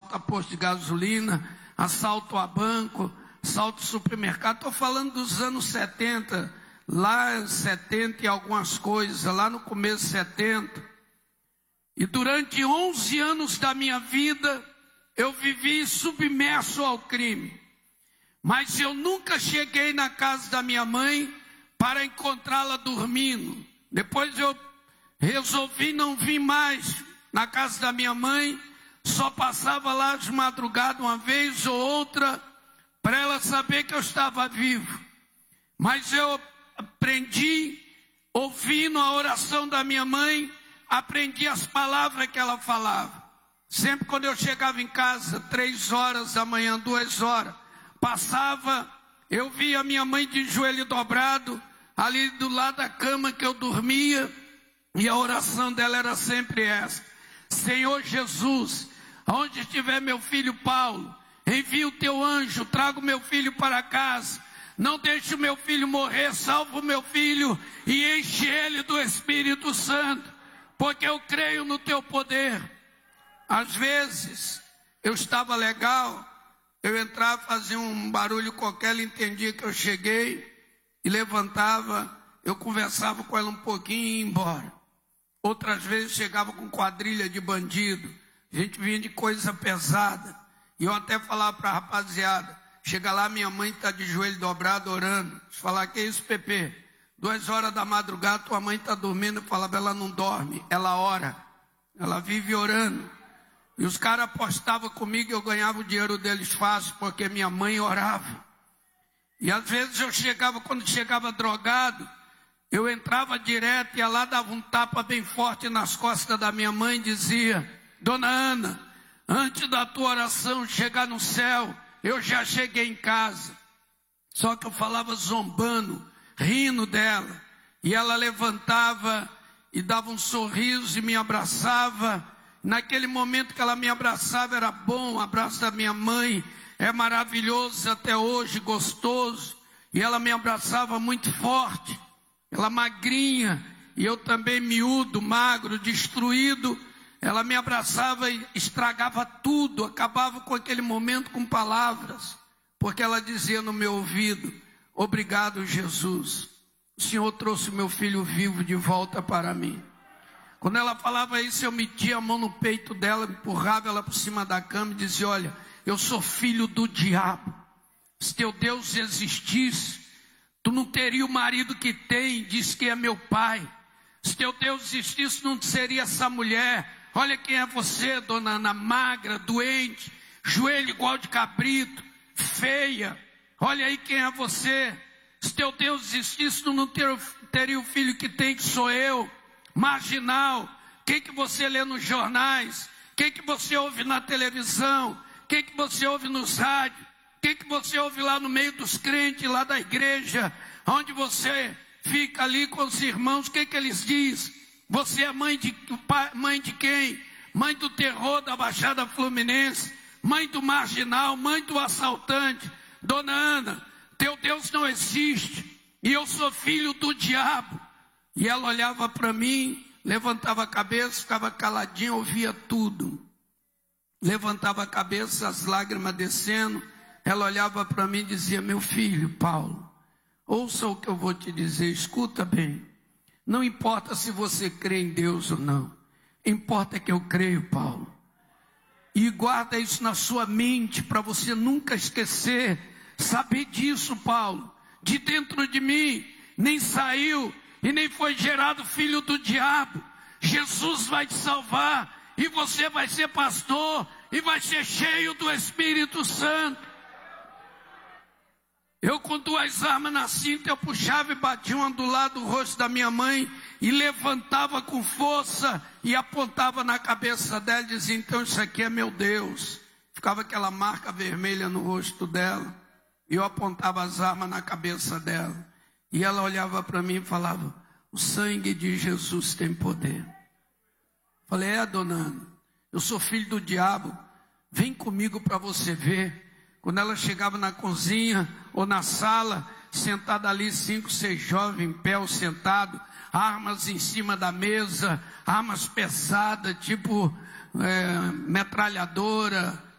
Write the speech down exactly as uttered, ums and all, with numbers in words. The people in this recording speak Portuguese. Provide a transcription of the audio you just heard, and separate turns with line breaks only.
assalto a posto de gasolina, assalto a banco, assalto a supermercado. Estou falando dos anos setenta, lá setenta e algumas coisas, lá no começo de setenta. E durante onze anos da minha vida, eu vivi submerso ao crime. Mas eu nunca cheguei na casa da minha mãe para encontrá-la dormindo. Depois eu resolvi não vir mais na casa da minha mãe, só passava lá de madrugada uma vez ou outra, para ela saber que eu estava vivo. Mas eu aprendi, ouvindo a oração da minha mãe, aprendi as palavras que ela falava. Sempre quando eu chegava em casa, três horas da manhã, duas horas, passava, eu via minha mãe de joelho dobrado, ali do lado da cama que eu dormia, e a oração dela era sempre essa: Senhor Jesus, onde estiver meu filho Paulo, envia o teu anjo, traga o meu filho para casa, não deixe o meu filho morrer, salva o meu filho e enche ele do Espírito Santo, porque eu creio no teu poder. Às vezes, eu estava legal, eu entrava, fazia um barulho qualquer, ela entendia que eu cheguei, e levantava, eu conversava com ela um pouquinho e ia embora. Outras vezes chegava com quadrilha de bandido, a gente vinha de coisa pesada, e eu até falava para a rapaziada, chega lá, minha mãe está de joelho dobrado orando. Se falar, que isso, Pepe? Duas horas da madrugada, tua mãe está dormindo. Eu falava, ela não dorme, ela ora, ela vive orando. E os caras apostavam comigo e eu ganhava o dinheiro deles fácil, porque minha mãe orava. E às vezes eu chegava, quando chegava drogado, eu entrava direto, ia lá, dava um tapa bem forte nas costas da minha mãe e dizia: Dona Ana, antes da tua oração chegar no céu, eu já cheguei em casa. Só que eu falava zombando, rindo dela. E ela levantava e dava um sorriso e me abraçava. Naquele momento que ela me abraçava era bom, o abraço da minha mãe é maravilhoso até hoje, gostoso. E ela me abraçava muito forte, ela magrinha, e eu também miúdo, magro, destruído. Ela me abraçava e estragava tudo, acabava com aquele momento com palavras, porque ela dizia no meu ouvido: obrigado, Jesus, o Senhor trouxe meu filho vivo de volta para mim. Quando ela falava isso, eu metia a mão no peito dela, empurrava ela por cima da cama e dizia: olha, eu sou filho do diabo. Se teu Deus existisse, tu não teria o marido que tem, diz que é meu pai. Se teu Deus existisse, não seria essa mulher. Olha quem é você, dona Ana, magra, doente, joelho igual de cabrito, feia. Olha aí quem é você. Se teu Deus existisse, tu não ter, teria o filho que tem, que sou eu. Marginal. Quem que você lê nos jornais? Quem que você ouve na televisão? Quem que você ouve nos rádios? Quem que você ouve lá no meio dos crentes, lá da igreja, onde você fica ali com os irmãos? O que que eles dizem? Você é mãe de, mãe de quem? Mãe do terror da Baixada Fluminense, mãe do marginal, mãe do assaltante. Dona Ana, teu Deus não existe, e eu sou filho do diabo. E ela olhava para mim, levantava a cabeça, ficava caladinha, ouvia tudo. Levantava a cabeça, as lágrimas descendo. Ela olhava para mim e dizia: meu filho Paulo, ouça o que eu vou te dizer, escuta bem. Não importa se você crê em Deus ou não, importa que eu creio, Paulo. E guarda isso na sua mente, para você nunca esquecer. Saber disso, Paulo, de dentro de mim nem saiu e nem foi gerado filho do diabo. Jesus vai te salvar, e você vai ser pastor, e vai ser cheio do Espírito Santo. Eu, com duas armas na cinta, eu puxava e batia uma do lado do rosto da minha mãe, e levantava com força, e apontava na cabeça dela, e dizia: então isso aqui é meu Deus. Ficava aquela marca vermelha no rosto dela, e eu apontava as armas na cabeça dela, e ela olhava para mim e falava: o sangue de Jesus tem poder. Falei: é, dona Ana, eu sou filho do diabo, vem comigo para você ver. Quando ela chegava na cozinha ou na sala, sentada ali, cinco, seis jovens em pé ou sentado, armas em cima da mesa, armas pesadas, tipo é, metralhadora,